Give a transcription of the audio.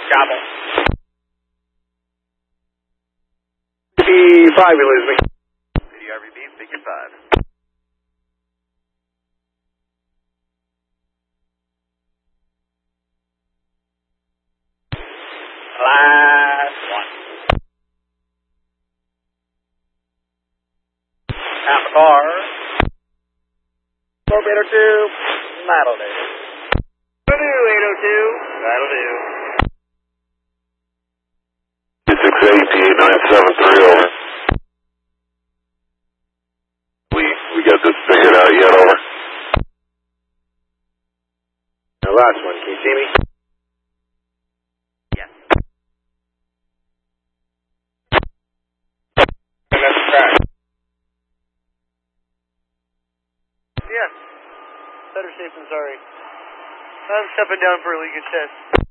Gobble. 5, you lose me. PRVB, figure 5. Last one. Alpha car. Torpedo 2. That'll do. That'll do, 802. That'll do. 680-973 over. We got this figured out yet, over. Now, last one, can you see me? Yes. And that's a crash. Yes. Better safe than sorry. I'm stepping down for a leakage test.